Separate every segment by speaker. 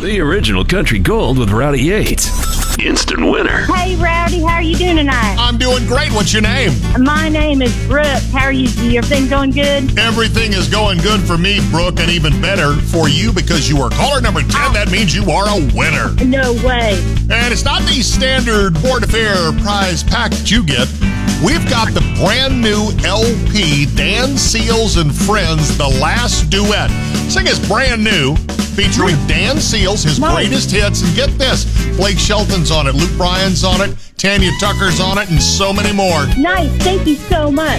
Speaker 1: The original country gold with Rowdy Yates. Instant winner.
Speaker 2: Hey, Rowdy, how are you doing tonight?
Speaker 3: I'm doing great. What's your name?
Speaker 2: My name is Brooke. How are you? Everything going good?
Speaker 3: Everything is going good for me, Brooke, and even better for you because you are caller number 10. That means you are a winner.
Speaker 2: No way.
Speaker 3: And it's not the standard Board Affair prize pack that you get. We've got the brand new LP, Dan Seals and Friends, The Last Duet. This thing is brand new, featuring Dan Seals, his greatest hits. And get this, Blake Shelton's on it, Luke Bryan's on it, Tanya Tucker's on it, and so many more.
Speaker 2: Nice. Thank you so much.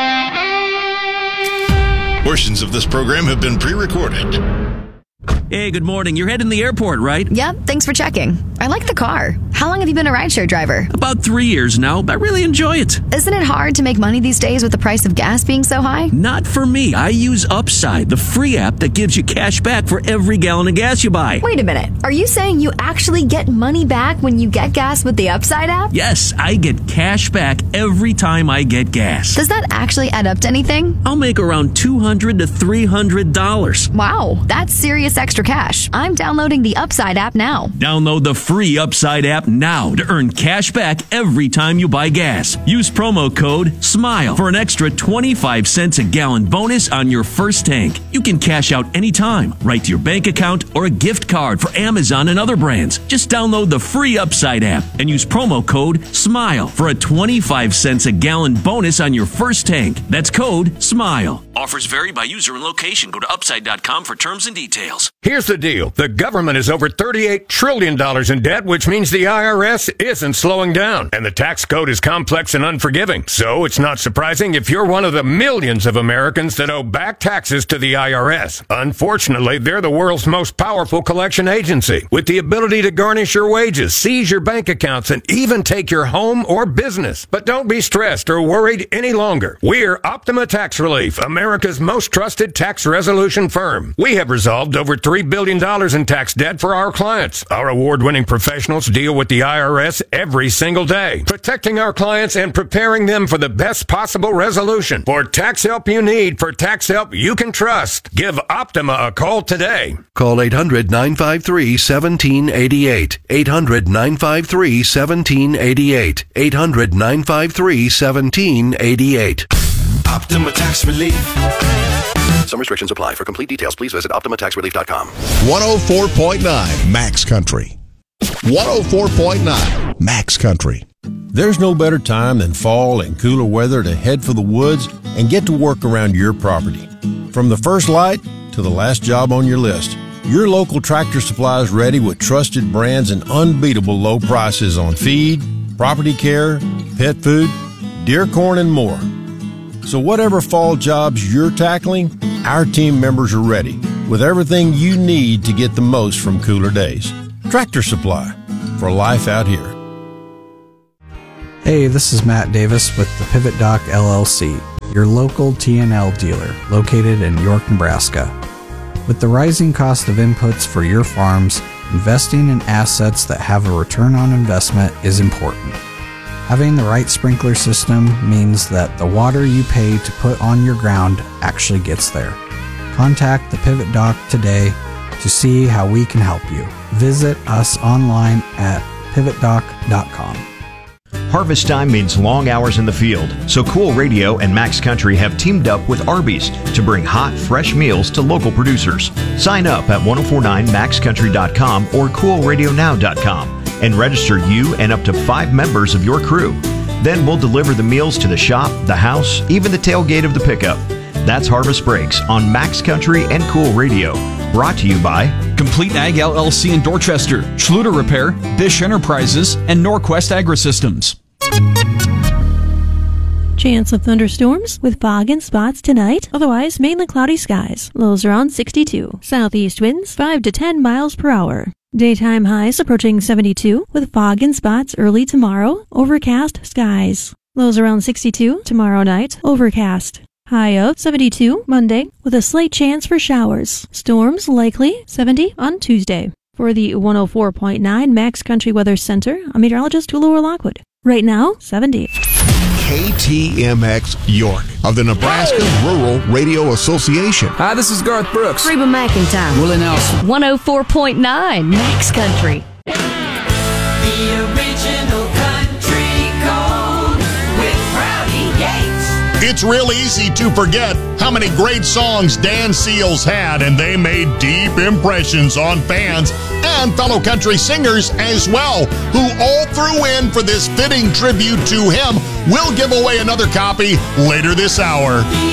Speaker 3: Portions of this program have been pre-recorded.
Speaker 4: Hey, good morning. You're heading to the airport, right?
Speaker 5: Yep, thanks for checking. I like the car. How long have you been a rideshare driver?
Speaker 4: About 3 years now, but I really enjoy it.
Speaker 5: Isn't it hard to make money these days with the price of gas being so high?
Speaker 4: Not for me. I use Upside, the free app that gives you cash back for every gallon of gas you buy.
Speaker 5: Wait a minute. Are you saying you actually get money back when you get gas with the Upside app?
Speaker 4: Yes, I get cash back every time I get gas.
Speaker 5: Does that actually add up to anything?
Speaker 4: I'll make around $200 to $300.
Speaker 5: Wow, that's serious extra cash. I'm downloading the Upside app now.
Speaker 4: Download the free Upside app now to earn cash back every time you buy gas. Use promo code SMILE for an extra 25 cents a gallon bonus on your first tank. You can cash out anytime, right to your bank account or a gift card for Amazon and other brands. Just download the free Upside app and use promo code SMILE for a 25 cents a gallon bonus on your first tank. That's code SMILE. Offers vary by user and location. Go to upside.com for terms and details.
Speaker 6: Here's the deal. The government is over $38 trillion in debt, which means the IRS isn't slowing down. And the tax code is complex and unforgiving. So it's not surprising if you're one of the millions of Americans that owe back taxes to the IRS. Unfortunately, they're the world's most powerful collection agency, with the ability to garnish your wages, seize your bank accounts, and even take your home or business. But don't be stressed or worried any longer. We're Optima Tax Relief, America's most trusted tax resolution firm. We have resolved over $3 billion in tax debt for our clients. Our award-winning professionals deal with the IRS every single day, protecting our clients and preparing them for the best possible resolution. For tax help you need, for tax help you can trust, give Optima a call today.
Speaker 7: Call 800-953-1788. 800-953-1788. 800-953-1788.
Speaker 8: Optima Tax Relief.
Speaker 7: Some restrictions apply. For complete details, please visit OptimaTaxRelief.com.
Speaker 9: 104.9 Max Country. 104.9 Max Country.
Speaker 10: There's no better time than fall and cooler weather to head for the woods and get to work around your property. From the first light to the last job on your list, your local Tractor Supply is ready with trusted brands and unbeatable low prices on feed, property care, pet food, deer corn, and more. So whatever fall jobs you're tackling, our team members are ready with everything you need to get the most from cooler days. Tractor Supply, for life out here.
Speaker 11: Hey, this is Matt Davis with the Pivot Dock LLC, your local TNL dealer located in York, Nebraska. With the rising cost of inputs for your farms, investing in assets that have a return on investment is important. Having the right sprinkler system means that the water you pay to put on your ground actually gets there. Contact the Pivot Dock today to see how we can help you. Visit us online at pivotdock.com.
Speaker 12: Harvest time means long hours in the field, so Cool Radio and Max Country have teamed up with Arby's to bring hot, fresh meals to local producers. Sign up at 1049maxcountry.com or coolradionow.com. and register you and up to 5 members of your crew. Then we'll deliver the meals to the shop, the house, even the tailgate of the pickup. That's Harvest Breaks on Max Country and Cool Radio. Brought to you by
Speaker 13: Complete Ag LLC in Dorchester, Schluter Repair, Bish Enterprises, and Norquest Agri-Systems.
Speaker 14: Chance of thunderstorms with fog and spots tonight. Otherwise, mainly cloudy skies. Lows around 62. Southeast winds 5 to 10 miles per hour. Daytime highs approaching 72 with fog and spots early tomorrow. Overcast skies. Lows around 62 tomorrow night. Overcast. High of 72 Monday with a slight chance for showers. Storms likely 70 on Tuesday. For the 104.9 Max Country Weather Center, I'm meteorologist Tulua Lockwood. Right now, 70.
Speaker 9: KTMX York of the Nebraska Rural Radio Association.
Speaker 15: Hi, this is Garth Brooks.
Speaker 16: Reba McEntire.
Speaker 15: Willie Nelson.
Speaker 16: 104.9 Max Country.
Speaker 17: The original country gold with Rowdy Yates.
Speaker 3: It's real easy to forget how many great songs Dan Seals had, and they made deep impressions on fans and fellow country singers as well, who all threw in for this fitting tribute to him. We'll give away another copy later this hour.